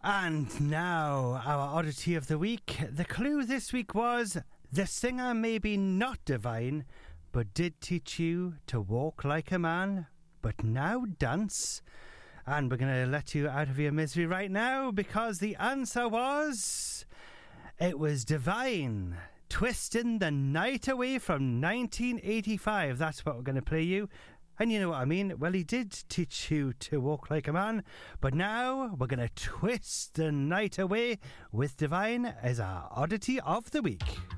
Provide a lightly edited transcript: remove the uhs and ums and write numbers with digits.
And now, our oddity of the week. The clue this week was, the singer may be not divine, but did teach you to walk like a man, but now dance. And we're going to let you out of your misery right now, because the answer was... it was Divine, Twisting the Night Away from 1985. That's what we're going to play you. And you know what I mean? Well, he did teach you to walk like a man, but now we're going to twist the night away with Divine as our oddity of the week.